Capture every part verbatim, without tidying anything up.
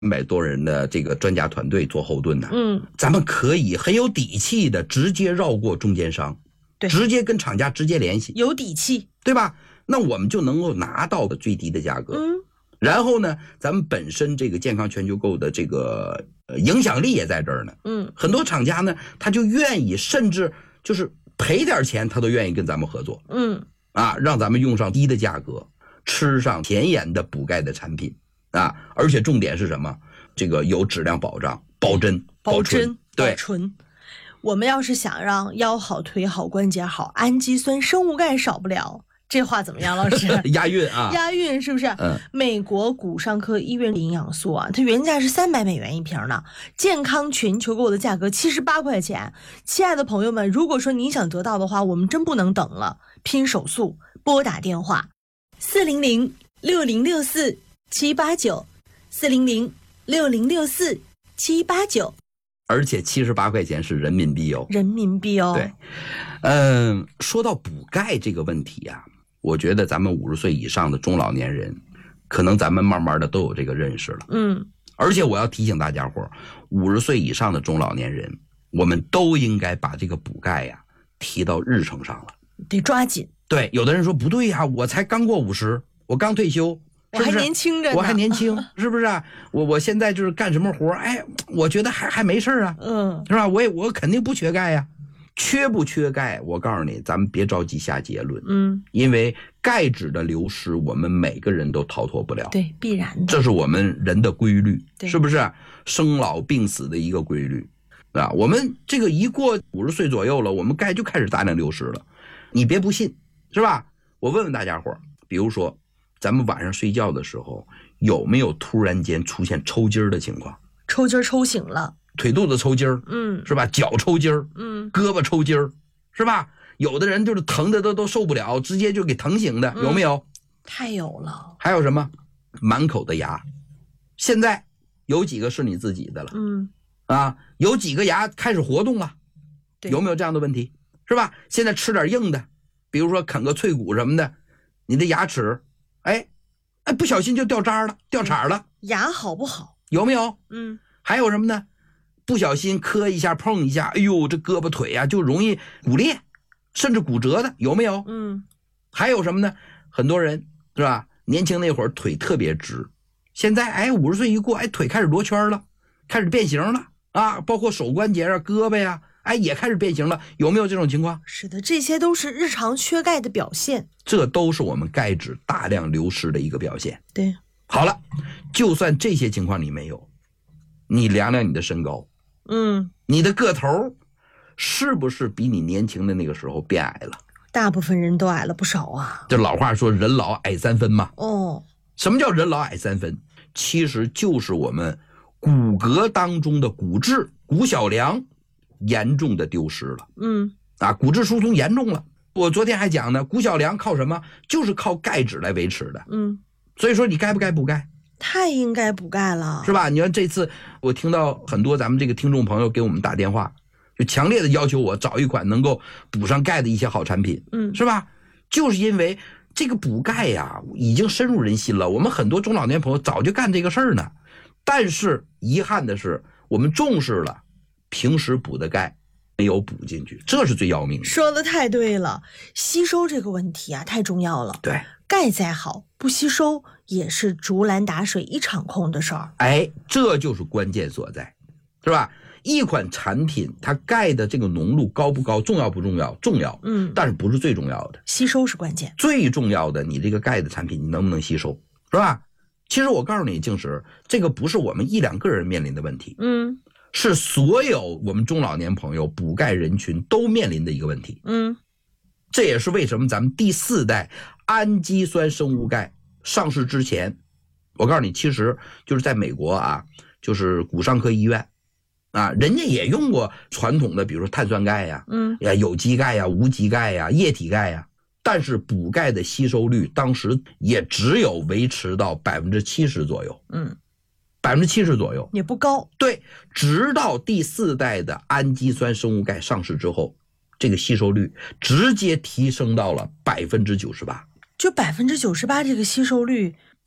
百多人的这个专家团队做后盾呢， 嗯， 咱们可以很有底气的直接绕过中间商， 对， 直接跟厂家直接联系， 有底气， 对吧？那我们就能够拿到最低的价格。 嗯， 然后呢，咱们本身这个健康全球购的这个呃影响力也在这儿呢。 嗯， 很多厂家呢，他就愿意，甚至就是赔点钱，他都愿意跟咱们合作。 嗯， 啊，让咱们用上低的价格，吃上甜盐的补钙的产品啊，而且重点是什么？这个有质量保障，保真、 保纯，对， 保纯。我们要是想让腰好、腿好、关节好，氨基酸、生物钙少不了。这话怎么样，老师？ 押韵啊， 押韵是不是？ 嗯， 美国骨伤科医院营养素啊，它原价是三百美元一瓶呢，健康全球购的价格七十八块钱。亲爱的朋友们，如果说你想得到的话，我们真不能等了，拼手速，拨打电话四零零六零六四七八九，四零零六零六四七八九。 而且七十八块钱是人民币哦， 人民币哦。 对，嗯，说到补钙这个问题啊，我觉得咱们五十岁以上的中老年人，可能咱们慢慢的都有这个认识了。 嗯， 而且我要提醒大家伙，五十岁以上的中老年人，我们都应该把这个补钙呀提到日程上了， 得抓紧。 对，有的人说不对呀，我才刚过五十，我刚退休。 我还年轻着呢， 我还年轻，是不是啊？我我现在就是干什么活，哎，我觉得还还没事啊， 嗯， 是吧？我也我肯定不缺钙呀，缺不缺钙？我告诉你，咱们别着急下结论， 嗯， 因为钙质的流失，我们每个人都逃脱不了， 对，必然的， 这是我们人的规律， 对， 是不是？生老病死的一个规律啊。我们这个一过五十岁左右了，我们钙就开始大量流失了，你别不信，是吧？我问问大家伙，比如说。咱们晚上睡觉的时候有没有突然间出现抽筋儿的情况？ 抽筋儿抽醒了， 腿肚子抽筋儿， 嗯， 是吧？脚抽筋儿， 嗯， 胳膊抽筋儿，是吧？有的人就是疼的都都受不了，直接就给疼醒的，有没有？ 嗯、太有了。 还有什么？满口的牙，现在有几个是你自己的了？ 嗯， 啊，有几个牙开始活动了？ 对， 有没有这样的问题？是吧？现在吃点硬的，比如说啃个脆骨什么的，你的牙齿。哎，哎，不小心就掉渣了，掉茬了。 牙好不好？ 有没有？ 嗯， 还有什么呢？不小心磕一下、碰一下，哎呦，这胳膊腿啊就容易骨裂，甚至骨折的，有没有？ 嗯， 还有什么呢？很多人是吧？年轻那会儿腿特别直，现在哎五十岁一过，哎腿开始罗圈了，开始变形了啊，包括手关节啊、胳膊呀、啊。哎，也开始变形了，有没有这种情况？ 是的，这些都是日常缺钙的表现， 这都是我们钙质大量流失的一个表现。 对， 好了，就算这些情况你没有，你量量你的身高， 嗯， 你的个头是不是比你年轻的那个时候变矮了？ 大部分人都矮了不少啊。 这老话说人老矮三分嘛。 哦， 什么叫人老矮三分？其实就是我们骨骼当中的骨质、骨小梁。严重的丢失了， 嗯， 啊，骨质疏松严重了。我昨天还讲呢，骨小梁靠什么？就是靠钙质来维持的， 嗯， 所以说你该不该补钙？ 太应该补钙了， 是吧？你看这次我听到很多咱们这个听众朋友给我们打电话，就强烈的要求我找一款能够补上钙的一些好产品， 嗯， 是吧？就是因为这个补钙呀，已经深入人心了。我们很多中老年朋友早就干这个事儿呢，但是遗憾的是，我们重视了。平时补的钙没有补进去，这是最要命的。 说的太对了，吸收这个问题啊太重要了。 对， 钙再好不吸收也是竹篮打水一场空的事儿。 哎，这就是关键所在，是吧？一款产品它钙的这个浓度高不高，重要不重要？重要， 嗯， 但是不是最重要的， 吸收是关键。 最重要的，你这个钙的产品你能不能吸收，是吧？其实我告诉你，静石，这个不是我们一两个人面临的问题， 嗯。 是所有我们中老年朋友补钙人群都面临的一个问题。 嗯， 这也是为什么咱们第四代氨基酸生物钙上市之前，我告诉你，其实就是在美国啊，就是骨伤科医院啊，人家也用过传统的，比如说碳酸钙呀、 嗯呀有机钙呀、无机钙呀、液体钙呀，但是补钙的吸收率当时也只有维持到百分之七十左右。 嗯。 百分之七十左右也不高， 对，直到第四代的氨基酸生物钙上市之后，这个吸收率直接提升到了百分之九十八， 就百分之九十八这个吸收率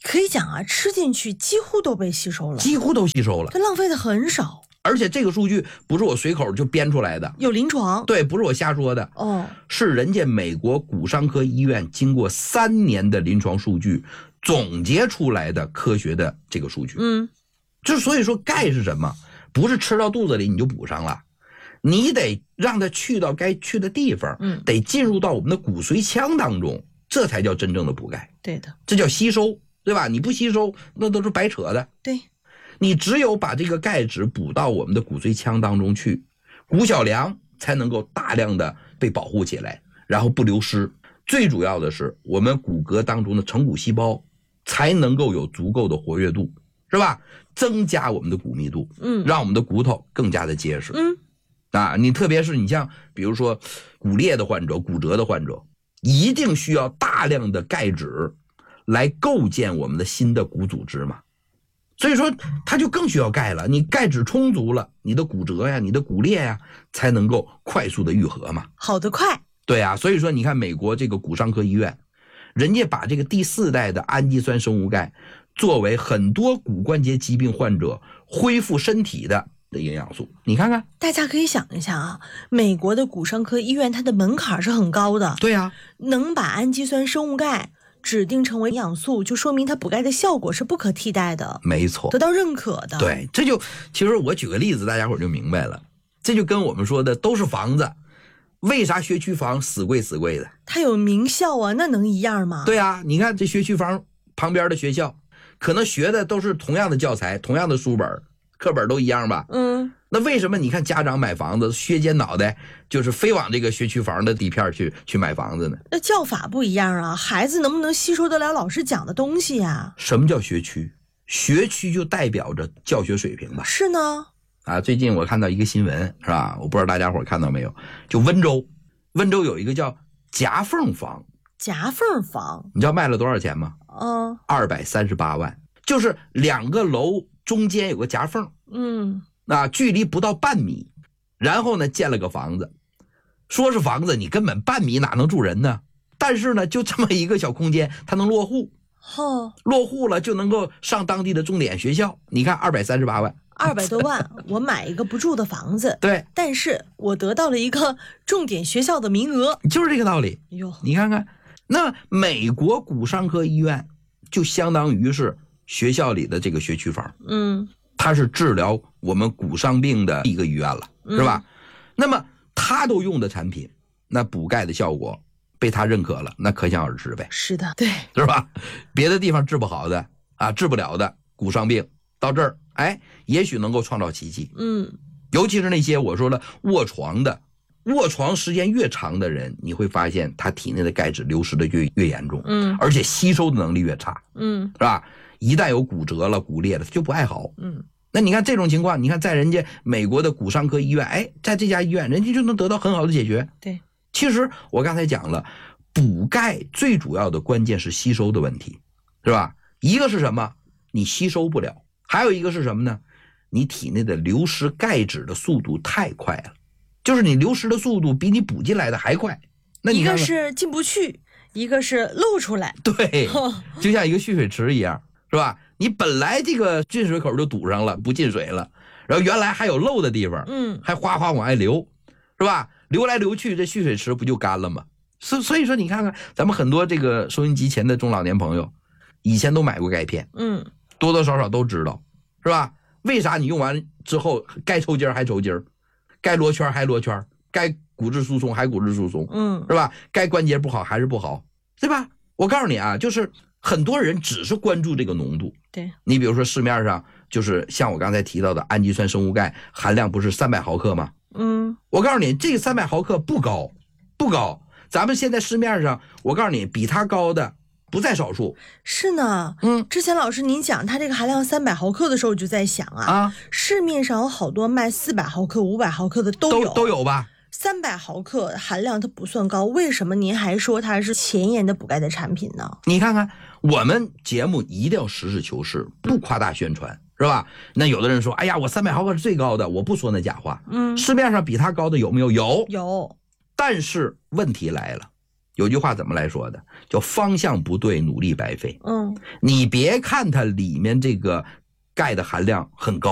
可以讲啊，吃进去几乎都被吸收了， 几乎都吸收了， 它浪费的很少。 而且这个数据不是我随口就编出来的， 有临床， 对，不是我瞎说的， 哦， 是人家美国骨伤科医院经过三年的临床数据总结出来的科学的这个数据。 嗯， 就所以说钙是什么？不是吃到肚子里你就补上了，你得让它去到该去的地方， 嗯， 得进入到我们的骨髓腔当中，这才叫真正的补钙。 对的， 这叫吸收，对吧？你不吸收，那都是白扯的。 对。 你只有把这个钙质补到我们的骨髓腔当中去，骨小梁才能够大量的被保护起来，然后不流失。最主要的是，我们骨骼当中的成骨细胞才能够有足够的活跃度，是吧？增加我们的骨密度， 嗯， 让我们的骨头更加的结实。 嗯， 啊，你特别是你像比如说骨裂的患者、骨折的患者，一定需要大量的钙质来构建我们的新的骨组织嘛。所以说它就更需要钙了，你钙质充足了，你的骨折呀，你的骨裂呀，才能够快速的愈合嘛。 好得快。 对啊，所以说你看美国这个骨伤科医院，人家把这个第四代的氨基酸生物钙作为很多骨关节疾病患者恢复身体的的营养素。你看看， 大家可以想一下啊，美国的骨伤科医院它的门槛是很高的。 对啊， 能把氨基酸生物钙指定成为营养素，就说明它补钙的效果是不可替代的， 没错， 得到认可的。 对，这就其实我举个例子，大家伙就明白了。这就跟我们说的都是房子，为啥学区房死贵死贵的？ 它有名校啊，那能一样吗？ 对啊，你看这学区房旁边的学校，可能学的都是同样的教材、同样的书本、课本都一样吧？ 嗯， 那为什么你看家长买房子削尖脑袋，就是非往这个学区房的地片去去买房子呢？ 那教法不一样啊，孩子能不能吸收得了老师讲的东西呀？ 什么叫学区？学区就代表着教学水平吧？ 是呢。 啊，最近我看到一个新闻，是吧？我不知道大家伙看到没有？就温州，温州有一个叫夹缝房， 夹缝房， 你知道卖了多少钱吗？ 嗯， 二百三十八万，就是两个楼中间有个夹缝， 嗯， 啊，距离不到半米，然后呢建了个房子，说是房子，你根本半米哪能住人呢？但是呢，就这么一个小空间，它能落户， 哦， 落户了就能够上当地的重点学校。你看二百三十八万， 二百多万，我买一个不住的房子， 对， 但是我得到了一个重点学校的名额， 就是这个道理。 哟， 你看看，那美国骨伤科医院就相当于是学校里的这个学区房， 嗯， 它是治疗我们骨伤病的一个医院了，是吧？嗯、那么它都用的产品，那补钙的效果被他认可了，那可想而知呗。 是的，对， 是吧？别的地方治不好的啊，治不了的骨伤病，到这儿，哎，也许能够创造奇迹。 嗯， 尤其是那些我说了卧床的，卧床时间越长的人，你会发现他体内的钙质流失的越越严重， 嗯， 而且吸收的能力越差， 嗯， 是吧？一旦有骨折了、骨裂了，它就不爱好。 嗯， 那你看这种情况，你看在人家美国的骨伤科医院，哎，在这家医院，人家就能得到很好的解决。 对， 其实我刚才讲了，补钙最主要的关键是吸收的问题，是吧？一个是什么？你吸收不了，还有一个是什么呢？你体内的流失钙质的速度太快了，就是你流失的速度比你补进来的还快。那你看看， 一个是进不去，一个是漏出来。 对，就像一个蓄水池一样，是吧？你本来这个进水口就堵上了，不进水了，然后原来还有漏的地方， 嗯， 还哗哗往外流，是吧？流来流去，这蓄水池不就干了吗？所所以说，你看看咱们很多这个收音机前的中老年朋友，以前都买过钙片， 嗯， 多多少少都知道，是吧？为啥你用完之后该抽筋还抽筋，该罗圈还罗圈，该骨质疏松还骨质疏松， 嗯， 是吧？该关节不好还是不好，对吧？我告诉你啊，就是很多人只是关注这个浓度， 对， 你比如说市面上就是像我刚才提到的氨基酸生物钙含量不是三百毫克吗？ 嗯， 我告诉你，这个三百毫克不高，不高。咱们现在市面上，我告诉你，比它高的不在少数。 是呢， 嗯， 之前老师您讲它这个含量三百毫克的时候，我就在想啊， 啊， 市面上有好多卖四百毫克、五百毫克的都有， 都都有吧？ 三百毫克含量它不算高，为什么您还说它是前沿的补钙的产品呢？ 你看看，我们节目一定要实事求是，不夸大宣传，是吧？那有的人说，哎呀，我三百毫克是最高的，我不说那假话。 嗯， 市面上比它高的有没有？有， 有。 但是问题来了， 有句话怎么来说的？叫方向不对，努力白费。 嗯， 你别看它里面这个钙的含量很高。